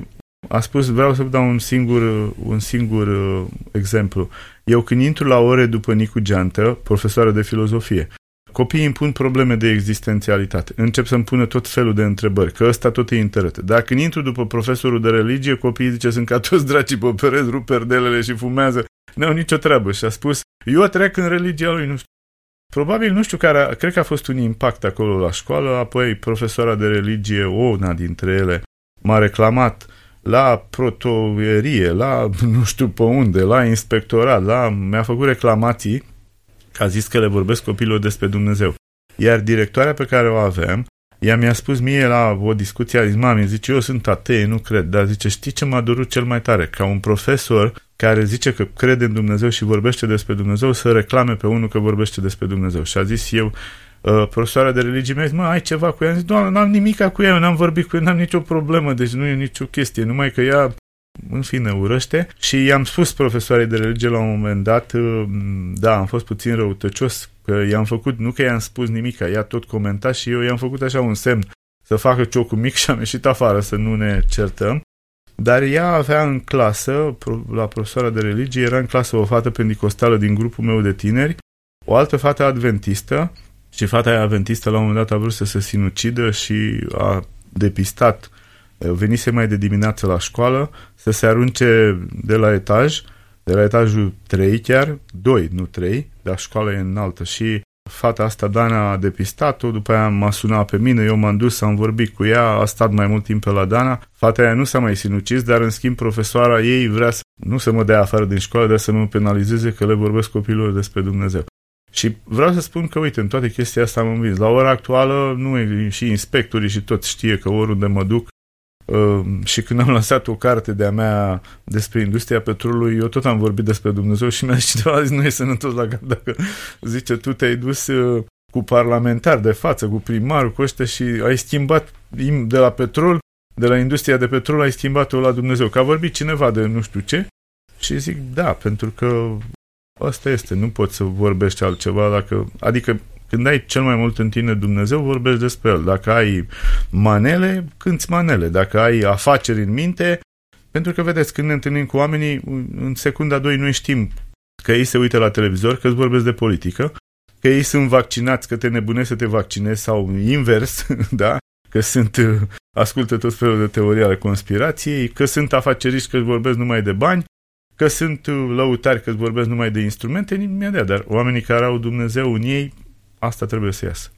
a spus, vreau să vă dau un singur, un singur uh, exemplu. Eu când intru la ore după Nicu Geantă, profesoară de filozofie, copiii îmi pun probleme de existențialitate. Încep să-mi pună tot felul de întrebări, că ăsta tot e internet. Dar când intru după profesorul de religie, copiii zice, sunt ca toți dracii pe pereți, rup perdelele și fumează. N-au nicio treabă. Și a spus, eu trec în religia lui, nu știu. Probabil, nu știu care, cred că a fost un impact acolo la școală, apoi profesoara de religie, una dintre ele, m-a reclamat la protoierie, la nu știu pe unde, la inspectorat, la, mi-a făcut reclamații, că a zis că le vorbesc copiilor despre Dumnezeu. Iar directoarea pe care o aveam, ea mi-a spus mie la o discuție, a zis, mami, zice, eu sunt atee, nu cred, dar zice, știi ce m-a durut cel mai tare? Ca un profesor care zice că crede în Dumnezeu și vorbește despre Dumnezeu să reclame pe unul că vorbește despre Dumnezeu. Și a zis eu, uh, profesoara de religie mi-a zis, mă, ai ceva cu ea? Am zis, doamne, n-am nimica cu ea, eu n-am vorbit cu ea, n-am nicio problemă, deci nu e nicio chestie, numai că ea, în fine, urăște. Și i-am spus profesoarei de religie la un moment dat, uh, da, am fost puțin răutăcios, că i-am făcut, nu că i-am spus nimica, ea tot comenta și eu i-am făcut așa un semn să facă ciocul mic și am ieșit afară să nu ne certăm. Dar ea avea în clasă, la profesoara de religie, era în clasă o fată pentecostală din grupul meu de tineri, o altă fată adventistă și fata aia adventistă la un moment dat a vrut să se sinucidă și a depistat, venise mai de dimineață la școală, să se arunce de la etaj, de la etajul trei chiar, doi, nu trei, dar școala e înaltă și fata asta, Dana, a depistat-o, după aia m-a sunat pe mine, eu m-am dus, am vorbit cu ea, a stat mai mult timp pe la Dana, fata aia nu s-a mai sinucis, dar în schimb profesoara ei vrea să, nu să mă dea afară din școală, dar să mă penalizeze că le vorbesc copiilor despre Dumnezeu. Și vreau să spun că, uite, în toate chestia asta am învins. La ora actuală, nu e, și inspectorii și toți știe că oriunde mă duc, Uh, și când am lansat o carte de-a mea despre industria petrolului, eu tot am vorbit despre Dumnezeu și mi-a zis cineva, zis, nu e sănătos la cap dacă, zice, tu te-ai dus uh, cu parlamentar de față, cu primarul, cu ăștia și ai schimbat de la petrol, de la industria de petrol, ai schimbat-o la Dumnezeu. Că a vorbit cineva de nu știu ce și zic, da, pentru că asta este, nu poți să vorbești altceva dacă, adică când ai cel mai mult în tine Dumnezeu, vorbești despre El. Dacă ai manele, cânți manele. Dacă ai afaceri în minte, pentru că, vedeți, când ne întâlnim cu oamenii, în secunda doi noi știm că ei se uită la televizor, că îți vorbesc de politică, că ei sunt vaccinați, că te nebunezi să te vaccinezi sau invers, da? Că sunt, ascultă tot felul de teorii ale conspirației, că sunt afaceriști, că îți vorbesc numai de bani, că sunt lăutari, că îți vorbesc numai de instrumente, imediat, dar oamenii care au Dumnezeu în ei, asta trebuie să iasă.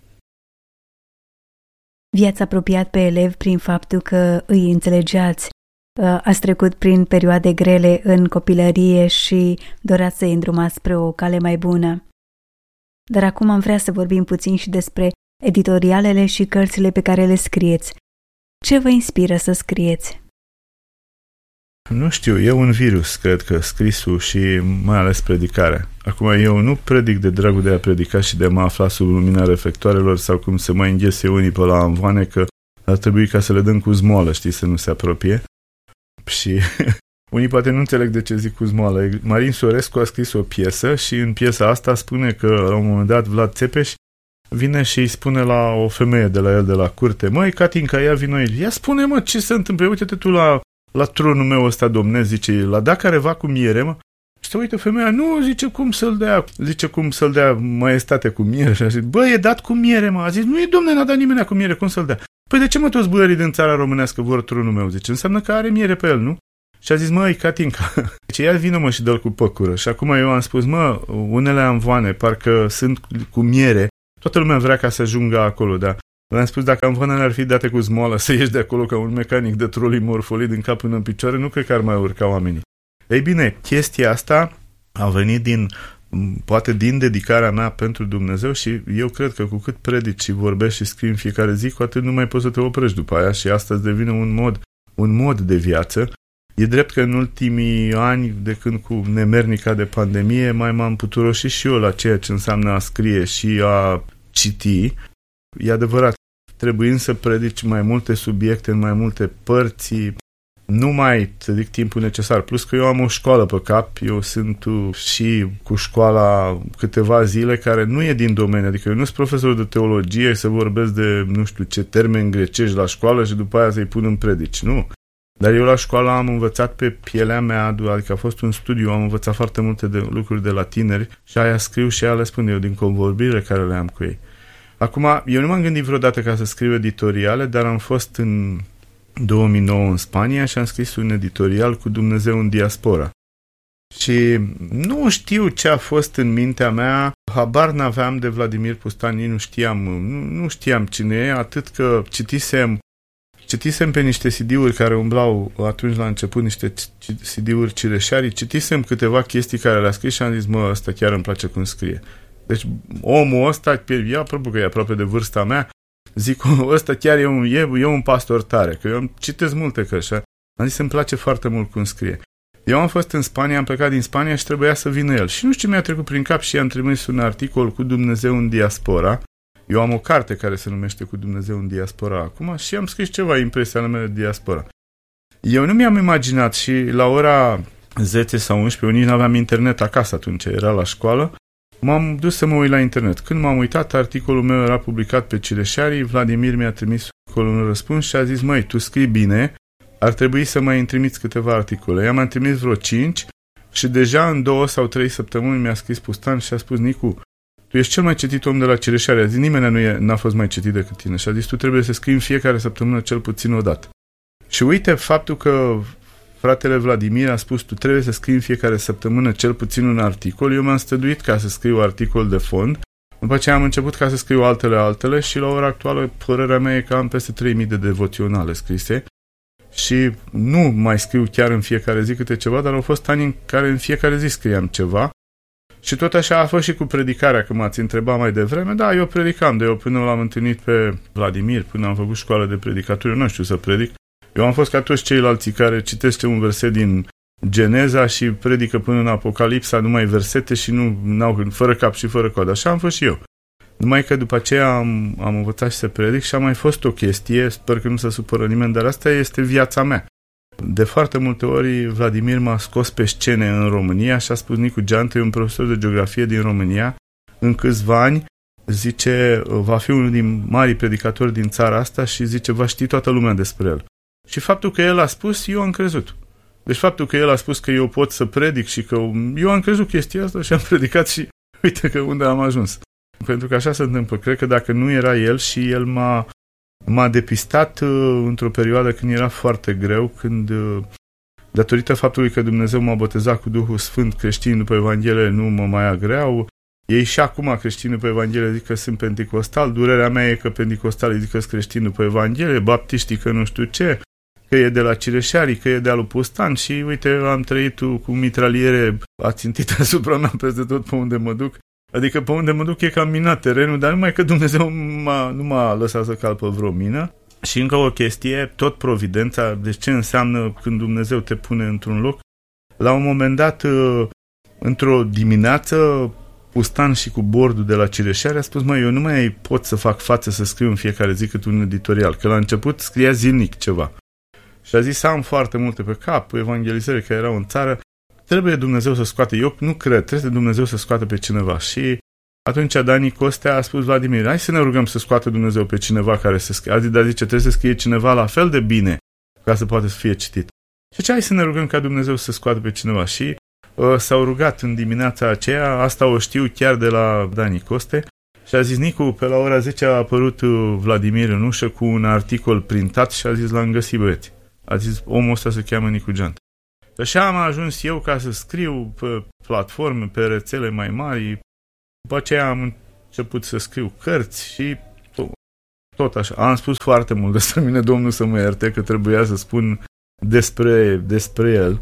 V-ați apropiat pe elevi prin faptul că îi înțelegeați. Ați trecut prin perioade grele în copilărie și doreați să îi îndrumați spre o cale mai bună. Dar acum am vrea să vorbim puțin și despre editorialele și cărțile pe care le scrieți. Ce vă inspiră să scrieți? Nu știu, e un virus, cred că, scrisul și mai ales predicarea. Acum, eu nu predic de dragul de a predica și de a mă afla sub lumina reflectoarelor sau cum se mai înghese unii pe la anvoane, că ar trebui ca să le dăm cu zmoală, știi, să nu se apropie. Și unii poate nu înțeleg de ce zic cu zmoală. Marin Sorescu a scris o piesă și în piesa asta spune că la un moment dat Vlad Țepeș vine și îi spune la o femeie de la el de la curte, măi, Catinca, ia vino aici. Ia spune, mă, ce se întâmplă? Uite-te tu la, la tronul meu ăsta, domnesc, zice, l-a dat careva cu miere, mă? Și Și se uită femeia, nu, zice, cum să-l dea, zice, cum să-l dea maestate cu miere. Și a zis, bă, e dat cu miere, mă. A zis, nu e, domne, n-a dat nimeni cu miere, cum să-l dea? Păi de ce, mă, toți băierii din țara românească vor trunul meu? Zice, înseamnă că are miere pe el, nu? Și a zis, măi, Catinca, zice, ia vină, mă, și dă-l cu păcură. Și acum eu am spus, mă, unele amvoane, parcă sunt cu miere, toată lumea vrea ca să ajungă acolo, dar le-am spus, dacă amvoanele ar fi date cu smoală, să ieși de acolo ca un mecanic de troli morfolit din cap până în picioare, nu cred că ar mai urca oamenii. Ei bine, chestia asta a venit din, poate din dedicarea mea pentru Dumnezeu și eu cred că cu cât predici și vorbești și scrii în fiecare zi, cu atât nu mai poți să te oprești după aia și asta îți devine un mod, un mod de viață. E drept că în ultimii ani, de când cu nemernica de pandemie, mai m-am puturoșit și eu la ceea ce înseamnă a scrie și a citi. E adevărat, trebuind să predici mai multe subiecte în mai multe părți, nu mai, să zic, timpul necesar. Plus că eu am o școală pe cap, eu sunt și cu școala câteva zile care nu e din domeniu, adică eu nu sunt profesor de teologie să vorbesc de nu știu ce termeni grecești la școală și după aia să-i pun în predici, nu. Dar eu la școală am învățat pe pielea mea, adică a fost un studiu, am învățat foarte multe de lucruri de la tineri și aia scriu și aia le spun eu din convorbirile care le am cu ei. Acum, eu nu m-am gândit vreodată ca să scriu editoriale, dar am fost în două mii nouă în Spania și am scris un editorial cu Dumnezeu în diaspora. Și nu știu ce a fost în mintea mea, habar n-aveam de Vladimir Pustan, nu știam, nu, nu știam cine e, atât că citisem Citisem pe niște C D-uri care umblau atunci la început, niște C D-uri cireșarii, citisem câteva chestii care le-a scris și am zis, mă, ăsta chiar îmi place cum scrie. Deci omul ăsta, eu apropo că e aproape de vârsta mea, zic, ăsta chiar e un, e, e un pastor tare, că eu citesc multe cărți. Am zis, îmi place foarte mult cum scrie. Eu am fost în Spania, am plecat din Spania și trebuia să vină el. Și nu știu ce mi-a trecut prin cap și i-am trimis un articol cu Dumnezeu în diaspora. Eu am o carte care se numește Cu Dumnezeu în diaspora acum și am scris ceva impresii ale mele de diaspora. Eu nu mi-am imaginat și la ora zece sau unsprezece, nici nu aveam internet acasă atunci, era la școală, m-am dus să mă uit la internet. Când m-am uitat, articolul meu era publicat pe Cireșarii, Vladimir mi-a trimis un răspuns și a zis, măi, tu scrii bine, ar trebui să mai îmi trimiți câteva articole. I-am trimis vreo cinci și deja în două sau trei săptămâni mi-a scris Pustan și a spus, Nicu, tu ești cel mai citit om de la Cireșari. A zis, nimeni nu e, n-a fost mai citit decât tine. Și a zis, tu trebuie să scrii în fiecare săptămână cel puțin o dată. Și uite, faptul că fratele Vladimir a spus, tu trebuie să scrii în fiecare săptămână cel puțin un articol, eu m-am stăduit ca să scriu articol de fond. După aceea am început ca să scriu altele, altele și la ora actuală, părerea mea e că am peste trei mii de devoționale scrise. Și nu mai scriu chiar în fiecare zi câte ceva, dar au fost ani în care în fiecare zi scriam ceva. Și tot așa a fost și cu predicarea, că m-ați întrebat mai devreme. Da, eu predicam, de eu până l-am întâlnit pe Vladimir, până am făcut școală de predicatură, nu știu să predic. Eu am fost ca toți ceilalți care citește un verset din Geneza și predică până în Apocalipsa numai versete și nu n-au, fără cap și fără coadă. Așa am fost și eu. Numai că după aceea am, am învățat și să predic și a mai fost o chestie, sper că nu se supără nimeni, dar asta este viața mea. De foarte multe ori Vladimir m-a scos pe scene în România și a spus, Nicu Geantă e un profesor de geografie din România, în câțiva ani, zice, va fi unul din marii predicatori din țara asta și zice, va ști toată lumea despre el. Și faptul că el a spus, eu am crezut. Deci faptul că el a spus că eu pot să predic și că eu am crezut chestia asta și am predicat și uite că unde am ajuns. Pentru că așa se întâmplă. Cred că dacă nu era el și el m-a M-a depistat uh, într-o perioadă când era foarte greu, când, uh, datorită faptului că Dumnezeu m-a botezat cu Duhul Sfânt, creștini după Evanghelie nu mă mai agreau. Ei și acum creștini după Evanghelie zic că sunt penticostal. Durerea mea e că penticostalii zic că sunt creștini după Evanghelie, baptiștii că nu știu ce, că e de la Cireșarii, că e de alu Pustan și uite, am trăit cu mitraliere ațintită asupra mea peste tot pe unde mă duc. Adică pe unde mă duc e cam minat terenul, dar numai că Dumnezeu m-a, nu m-a lăsat să calc pe vreo mină. Și încă o chestie, tot providența, deci ce înseamnă când Dumnezeu te pune într-un loc. La un moment dat, într-o dimineață, Pustan și cu bordul de la Cireșari a spus, măi, eu nu mai pot să fac față să scriu în fiecare zi cât un editorial, că la început scria zilnic ceva. Și a zis, am foarte multe pe cap, evangelizări care erau în țară, trebuie Dumnezeu să scoate, eu nu cred, trebuie Dumnezeu să scoată pe cineva. Și atunci Dani Costea a spus, Vladimir, hai să ne rugăm să scoată Dumnezeu pe cineva care să scrie. A zis, dar zice, trebuie să scrie cineva la fel de bine ca să poată să fie citit. Și ce hai să ne rugăm ca Dumnezeu să scoată pe cineva. Și s-au rugat în dimineața aceea, asta o știu chiar de la Dani Coste, și a zis: Nicu, pe la ora zece a apărut Vladimir în ușă cu un articol printat și a zis: l-am găsit, băieți. A zis: omul ăsta se cheamă Nicu Geantă. Și așa am ajuns eu ca să scriu pe platforme, pe rețele mai mari. După aceea am început să scriu cărți și tot, tot așa. Am spus foarte mult despre mine, Domnul să mă ierte, că trebuia să spun despre, despre el.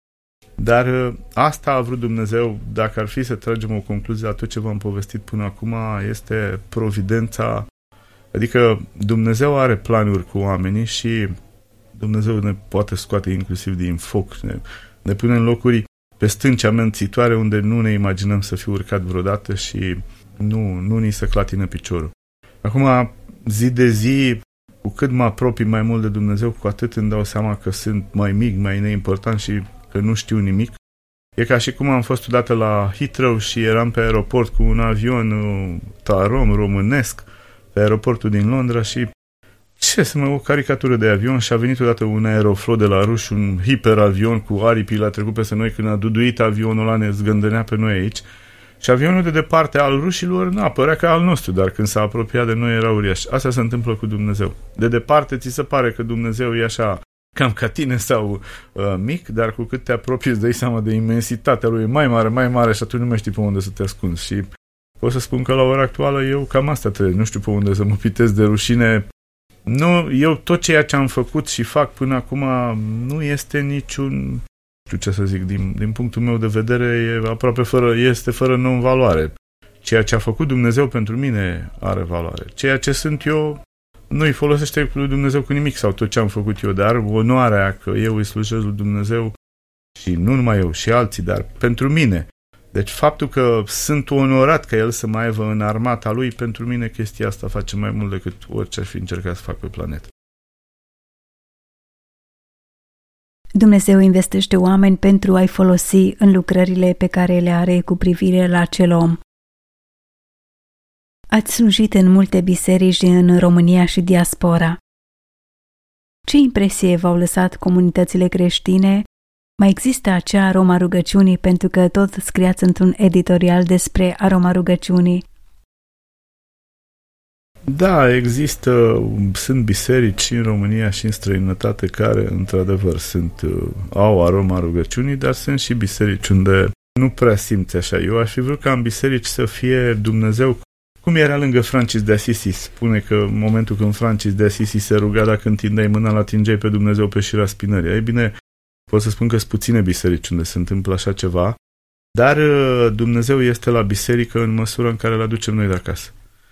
Dar asta a vrut Dumnezeu. Dacă ar fi să tragem o concluzie la tot ce v-am povestit până acum, este providența. Adică Dumnezeu are planuri cu oamenii și Dumnezeu ne poate scoate inclusiv din foc. Ne, ne pune în locuri pe stânci amențitoare unde nu ne imaginăm să fi urcat vreodată și nu, nu ni se clatină piciorul. Acum, zi de zi, cu cât mă apropii mai mult de Dumnezeu, cu atât îmi dau seama că sunt mai mic, mai neimportant și că nu știu nimic. E ca și cum am fost odată la Heathrow și eram pe aeroport cu un avion Tarom românesc pe aeroportul din Londra și ce să mă, o caricatură de avion și a venit odată un Aeroflot de la ruși, un hiperavion cu aripile, a trecut peste noi, când a duduit avionul ăla, ne zgândănea pe noi aici și avionul de departe al rușilor, nu, părea ca al nostru, dar când s-a apropiat de noi era uriaș. Asta se întâmplă cu Dumnezeu. De departe ți se pare că Dumnezeu e așa cam ca tine sau uh, mic, dar cu cât te apropii îți dai seama de imensitatea lui, mai mare, mai mare și atunci nu mai știi pe unde să te ascunzi. Și pot să spun că la ora actuală eu cam asta trebuie, nu știu pe unde să mă pitez de rușine. Nu, eu tot ceea ce am făcut și fac până acum nu este niciun, nu știu ce să zic, din, din punctul meu de vedere e aproape fără, este fără non-valoare. Ceea ce a făcut Dumnezeu pentru mine are valoare. Ceea ce sunt eu nu-i folosește lui Dumnezeu cu nimic sau tot ce am făcut eu, dar onoarea că eu îi slujesc lui Dumnezeu și nu numai eu, și alții, dar pentru mine. Deci faptul că sunt onorat ca el să mai aibă în armata lui, pentru mine chestia asta face mai mult decât orice aș fi încercat să fac pe planetă. Dumnezeu investește oameni pentru a-i folosi în lucrările pe care le are cu privire la acel om. Ați slujit în multe biserici în România și diaspora. Ce impresie v-au lăsat comunitățile creștine? Mai există acea aroma rugăciunii, pentru că tot scriați într-un editorial despre aroma rugăciunii. Da, există, sunt biserici și în România și în străinătate care, într-adevăr, sunt, au aroma rugăciunii, dar sunt și biserici unde nu prea simți așa. Eu aș fi vrut ca în biserici să fie Dumnezeu, cum era lângă Francis de Assisi. Spune că în momentul când Francis de Assisi se ruga, dacă întindeai mâna, l-atingeai pe Dumnezeu pe șira spinării. Ei bine, pot să spun că sunt puține biserici unde se întâmplă așa ceva, dar Dumnezeu este la biserică în măsura în care îl aducem noi de acasă.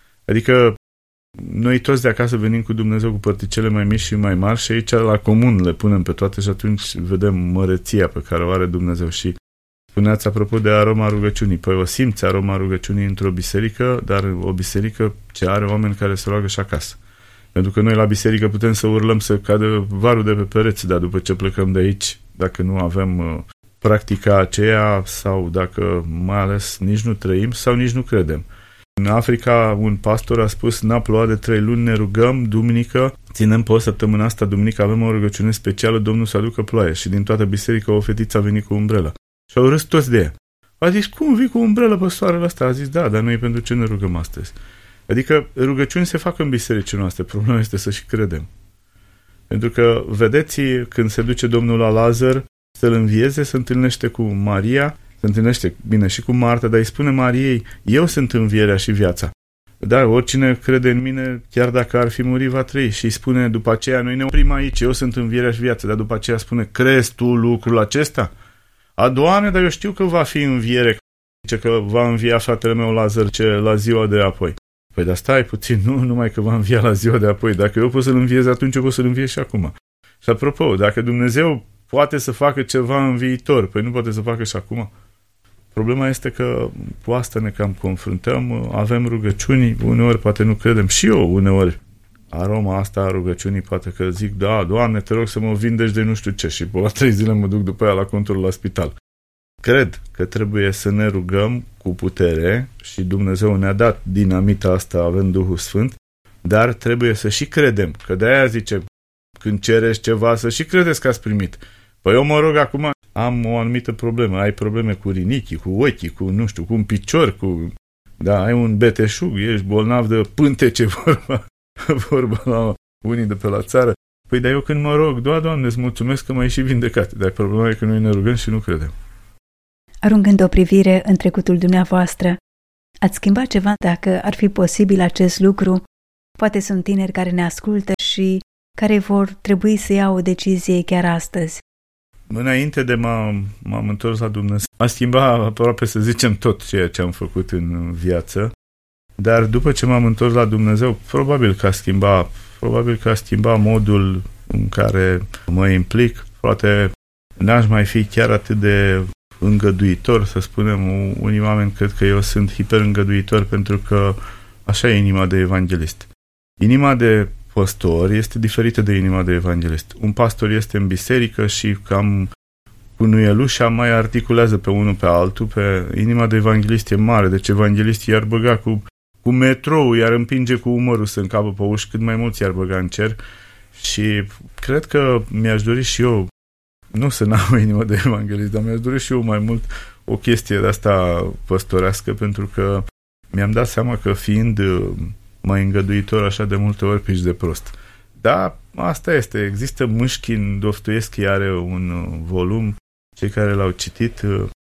Adică noi toți de acasă venim cu Dumnezeu cu părticele mai mici și mai mari și aici la comun le punem pe toate și atunci vedem măreția pe care o are Dumnezeu. Și spuneați apropo de aroma rugăciunii. Păi o simți aroma rugăciunii într-o biserică, dar o biserică ce are oameni care se roagă și acasă. Pentru că noi la biserică putem să urlăm să cadă varul de pe pereți, dar după ce plecăm de aici, dacă nu avem uh, practica aceea sau dacă mai ales nici nu trăim sau nici nu credem. În Africa un pastor a spus: n-a plouat de trei luni, ne rugăm, duminică, ținem pe o săptămână asta, duminică avem o rugăciune specială, Domnul să aducă ploaie. Și din toată biserica o fetiță a venit cu umbrelă. Și au râs toți de ea. A zis: cum vii cu umbrelă pe soarele ăsta? A zis: da, dar noi pentru ce ne rugăm astăzi? Adică rugăciuni se fac în bisericile noastre, problema este să și credem. Pentru că, vedeți, când se duce Domnul la Lazar să-l învieze, se întâlnește cu Maria, se întâlnește, bine, și cu Marta, dar îi spune Mariei: eu sunt învierea și viața. Da, oricine crede în mine, chiar dacă ar fi murit, va trăi. Și îi spune după aceea: noi ne oprim aici, eu sunt învierea și viața, dar după aceea spune: crezi tu lucrul acesta? A, Doamne, dar eu știu că va fi înviere, zice că va învia fratele meu Lazar ce, la ziua de apoi. Păi dar stai puțin, nu numai că va învia la ziua de apoi, dacă eu pot să-l înviez atunci, eu pot să-l înviez și acum. Și apropo, dacă Dumnezeu poate să facă ceva în viitor, păi nu poate să facă și acum? Problema este că cu asta ne cam confruntăm, avem rugăciuni, uneori poate nu credem, și eu uneori aroma asta a rugăciunii, poate că zic: da, Doamne, te rog să mă vindeci de nu știu ce, și pe la trei zile mă duc după aia la contul la spital. Cred că trebuie să ne rugăm cu putere și Dumnezeu ne-a dat dinamita asta având Duhul Sfânt, dar trebuie să și credem, că de-aia zice: când cereți ceva, să și credeți că ați primit. Păi eu mă rog acum, am o anumită problemă. Ai probleme cu rinichii, cu ochii, cu, nu știu, cu un picior, cu... Da, ai un beteșug, ești bolnav de pântece, vorba, vorba la unii de pe la țară. Păi, dar eu când mă rog, doa, Doamne, îți mulțumesc că m-ai și vindecat. Dar problema e că noi ne rugăm și nu credem. Aruncând o privire în trecutul dumneavoastră, ați schimbat ceva dacă ar fi posibil acest lucru? Poate sunt tineri care ne ascultă și care vor trebui să iau o decizie chiar astăzi. Înainte de m-am, m-am întors la Dumnezeu, a schimbat aproape, să zicem, tot ceea ce am făcut în viață, dar după ce m-am întors la Dumnezeu, probabil că a schimbat, probabil că a schimbat modul în care mă implic. Poate n-aș mai fi chiar atât de îngăduitor, să spunem. Unii oameni cred că eu sunt hiperîngăduitor pentru că așa e inima de evanghelist. Inima de pastor este diferită de inima de evanghelist. Un pastor este în biserică și cam cu nuielușa mai articulează pe unul pe altul. Pe inima de evanghelist e mare, deci evanghelistii i-ar băga cu, cu metrou, i-ar împinge cu umărul să încapă pe uși, cât mai mulți i-ar băga în cer. Și cred că mi-aș dori și eu, nu să n-am o inimă de evanghelist, dar mi-aș dori și eu mai mult o chestie de asta păstorească, pentru că mi-am dat seama că fiind mai îngăduitor așa de multe ori piși de prost. Da, asta este. Există Mâșkin, Dostoevski are un volum, cei care l-au citit,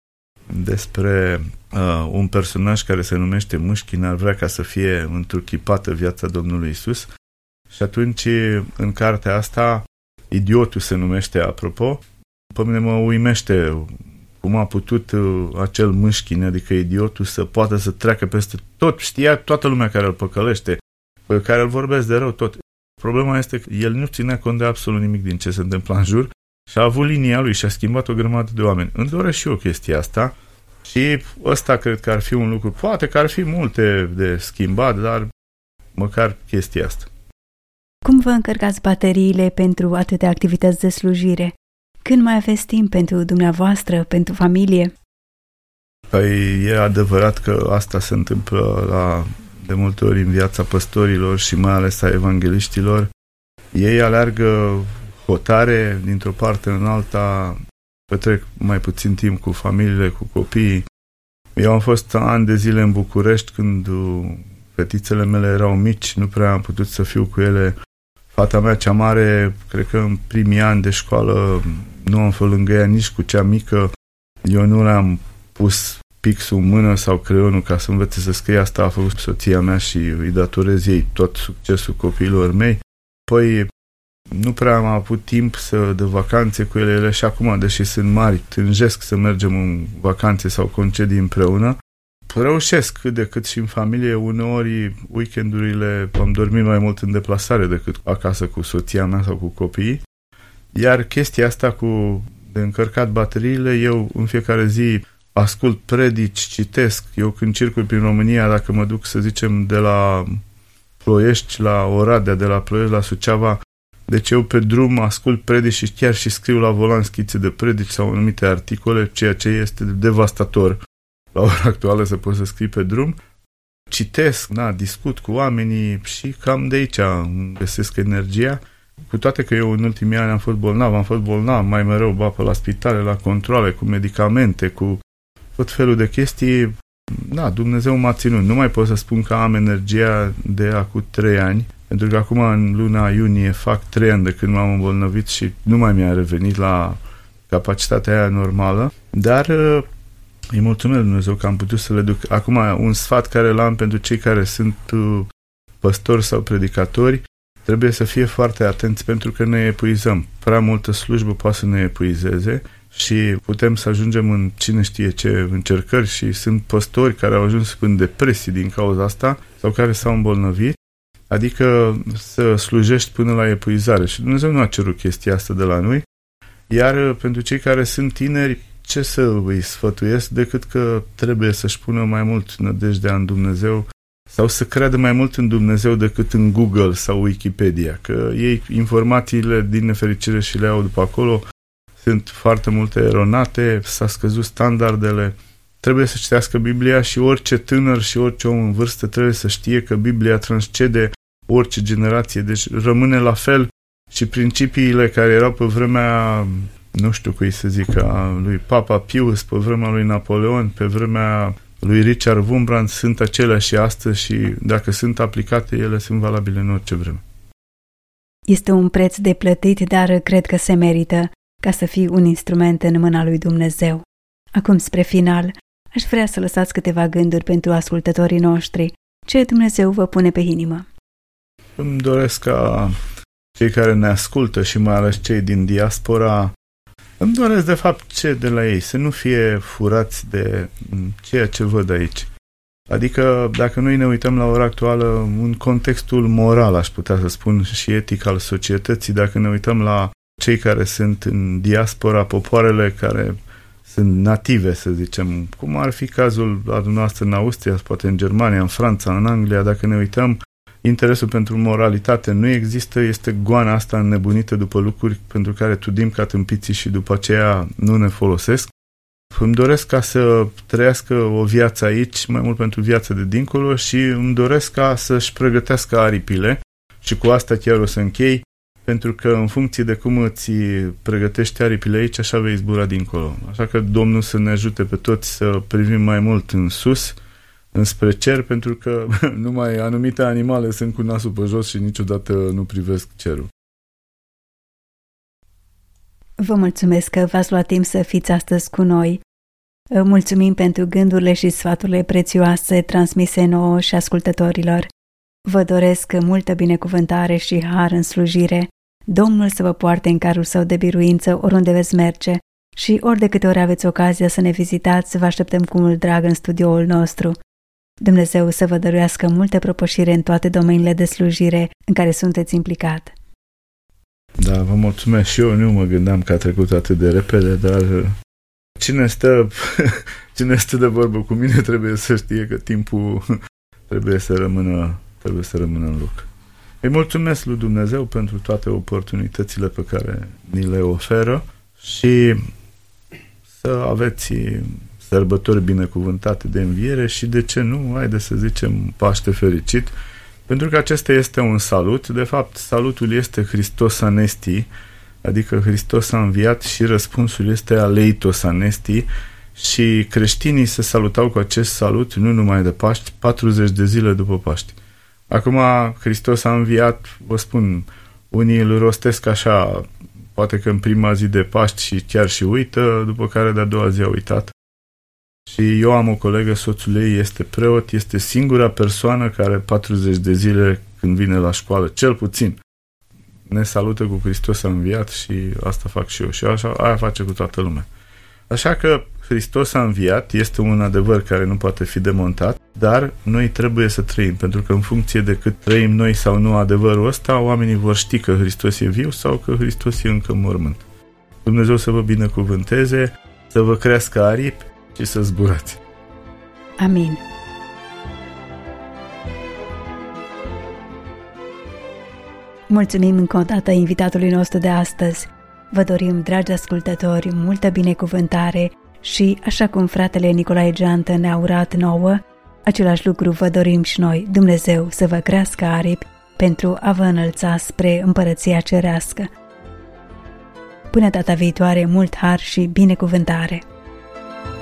despre uh, un personaj care se numește Mâșkin, ar vrea ca să fie întruchipată viața Domnului Isus. Și atunci, în cartea asta, Idiotul se numește, apropo. Pe mine mă uimește cum a putut uh, acel Mâșkin, adică idiotul, să poată să treacă peste tot. Știa toată lumea care îl păcălește, pe care îl vorbesc de rău, tot. Problema este că el nu ținea cont de absolut nimic din ce se întâmpla în jur și a avut linia lui și a schimbat o grămadă de oameni. Îmi doresc și eu chestia asta și ăsta cred că ar fi un lucru. Poate că ar fi multe de schimbat, dar măcar chestia asta. Cum vă încărcați bateriile pentru atâtea activități de slujire? Când mai aveți timp pentru dumneavoastră, pentru familie? Păi e adevărat că asta se întâmplă la, de multe ori în viața păstorilor și mai ales a evangeliștilor. Ei aleargă hotare dintr-o parte în alta, petrec mai puțin timp cu familiile, cu copiii. Eu am fost ani de zile în București când fetițele mele erau mici, nu prea am putut să fiu cu ele. Fata mea cea mare, cred că în primii ani de școală nu am fost lângă ea nici cu cea mică. Eu nu le-am pus pixul în mână sau creionul ca să învețe să scrie. Asta a făcut soția mea și îi datorez ei tot succesul copiilor mei. Păi nu prea am avut timp să de vacanțe cu ele, ele și acum, deși sunt mari, tânjesc să mergem în vacanțe sau concedii împreună. Reușesc cât de cât și în familie. Uneori, weekendurile am dormit mai mult în deplasare decât acasă cu soția mea sau cu copiii. Iar chestia asta cu de încărcat bateriile, eu în fiecare zi ascult predici, citesc. Eu când circul prin România, dacă mă duc, să zicem, de la Ploiești la Oradea, de la Ploiești la Suceava, deci eu pe drum ascult predici și chiar și scriu la volan schițe de predici sau anumite articole, ceea ce este devastator la ora actuală să poți să scrii pe drum. Citesc, na, discut cu oamenii și cam de aici îmi găsesc energia. Cu toate că eu în ultimii ani am fost bolnav, am fost bolnav mai mereu, ba pe la spitale, la controale, cu medicamente, cu tot felul de chestii. Da, Dumnezeu m-a ținut. Nu mai pot să spun că am energia de acum trei ani, pentru că acum în luna iunie fac trei ani de când m-am îmbolnăvit și nu mai mi-a revenit la capacitatea aia normală, dar îi mulțumesc Dumnezeu că am putut să le duc. Acum, un sfat care l-am pentru cei care sunt păstori sau predicatori, trebuie să fie foarte atenți pentru că ne epuizăm. Prea multă slujbă poate să ne epuizeze și putem să ajungem în cine știe ce încercări și sunt păstori care au ajuns în depresii din cauza asta sau care s-au îmbolnăvit, adică să slujești până la epuizare și Dumnezeu nu a cerut chestia asta de la noi. Iar pentru cei care sunt tineri, ce să îi sfătuiesc decât că trebuie să-și pună mai mult nădejdea în Dumnezeu sau să creadă mai mult în Dumnezeu decât în Google sau Wikipedia, că ei informațiile din nefericire și le au după acolo, sunt foarte multe eronate, s-a scăzut standardele. Trebuie să citească Biblia și orice tânăr și orice om în vârstă trebuie să știe că Biblia transcede orice generație, deci rămâne la fel și principiile care erau pe vremea nu știu cui să zic, a lui Papa Pius, pe vremea lui Napoleon, pe vremea lui Richard Wurmbrand, sunt aceleași și astăzi și dacă sunt aplicate, ele sunt valabile în orice vreme. Este un preț de plătit, dar cred că se merită ca să fii un instrument în mâna lui Dumnezeu. Acum, spre final, aș vrea să lăsați câteva gânduri pentru ascultătorii noștri. Ce Dumnezeu vă pune pe inimă? Îmi doresc ca cei care ne ascultă și mai ales cei din diaspora, îmi doresc de fapt ce de la ei, să nu fie furați de ceea ce văd aici. Adică dacă noi ne uităm la ora actuală în contextul moral, aș putea să spun, și etic al societății, dacă ne uităm la cei care sunt în diaspora, popoarele care sunt native, să zicem, cum ar fi cazul la dumneavoastră în Austria, poate în Germania, în Franța, în Anglia, dacă ne uităm, interesul pentru moralitate nu există, este goana asta înnebunită după lucruri pentru care tudim ca tâmpiții și după aceea nu ne folosesc. Îmi doresc ca să trăiască o viață aici, mai mult pentru viața de dincolo, și îmi doresc ca să-și pregătească aripile, și cu asta chiar o să închei, pentru că în funcție de cum îți pregătești aripile aici, așa vei zbura dincolo. Așa că Domnul să ne ajute pe toți să privim mai mult în sus, înspre cer, pentru că numai anumite animale sunt cu nasul pe jos și niciodată nu privesc cerul. Vă mulțumesc că v-ați luat timp să fiți astăzi cu noi. Mulțumim pentru gândurile și sfaturile prețioase transmise nouă și ascultătorilor. Vă doresc multă binecuvântare și har în slujire. Domnul să vă poarte în carul său de biruință oriunde veți merge și ori de câte ori aveți ocazia să ne vizitați, vă așteptăm cu mult drag în studioul nostru. Dumnezeu să vă dăruiască multe propășire în toate domeniile de slujire în care sunteți implicat. Da, vă mulțumesc și eu, nu mă gândeam că a trecut atât de repede, dar cine stă, cine stă de vorbă cu mine trebuie să știe că timpul trebuie să rămână, trebuie să rămână în loc. Îi mulțumesc lui Dumnezeu pentru toate oportunitățile pe care ni le oferă și să aveți sărbători binecuvântate de înviere și, de ce nu, haide să zicem Paște fericit, pentru că acesta este un salut. De fapt, salutul este Hristos anesti, adică Hristos a înviat, și răspunsul este aleitos anesti, și creștinii se salutau cu acest salut nu numai de Paști, patruzeci de zile după Paști. Acum Hristos a înviat, vă spun, unii îl rostesc așa, poate că în prima zi de Paști și chiar și uită, după care de-a doua zi a uitat. Și eu am o colegă, soțul ei este preot, este singura persoană care patruzeci de zile când vine la școală, cel puțin, ne salută cu Hristos a înviat, și asta fac și eu. Și așa, aia face cu toată lumea. Așa că Hristos a înviat, este un adevăr care nu poate fi demontat, dar noi trebuie să trăim, pentru că în funcție de cât trăim noi sau nu adevărul ăsta, oamenii vor ști că Hristos e viu sau că Hristos e încă în mormânt. Dumnezeu să vă binecuvânteze, să vă crească aripi și să zburați. Amin. Mulțumim încă o dată invitatului nostru de astăzi. Vă dorim, dragi ascultători, multă binecuvântare și, așa cum fratele Nicolae Geantă ne-a urat nouă, același lucru vă dorim și noi, Dumnezeu să vă crească aripi pentru a vă înălța spre împărăția cerească. Până data viitoare, mult har și binecuvântare!